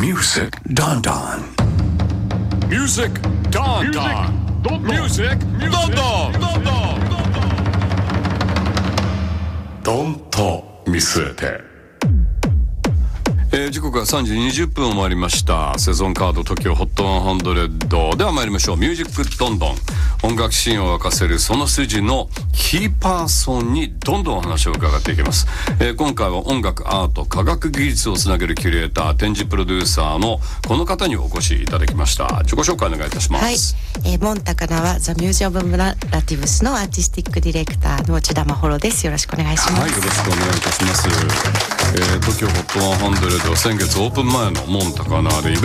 Music Don Don. Music Don Don. Music Don Don. ドンと見据えて。 時刻は3時20分を回りました。セゾンカード TOKIO HOT100 では参りましょう。ミュージックどんどん、音楽シーンを沸かせるその筋のキーパーソンにどんどんお話を伺っていきます。今回は音楽、アート、科学技術をつなげるキュレーター、展示プロデューサーのこの方にお越しいただきました。自己紹介お願いいたします。 はい、モンタカナはザ・ミュージアム・ナラティブスのアーティスティックディレクターの内田真秀です。よろしくお願いします。 はい、よろしくお願いいたします。TOKIO HOT100 は先月オープン前のモンタカナでイベ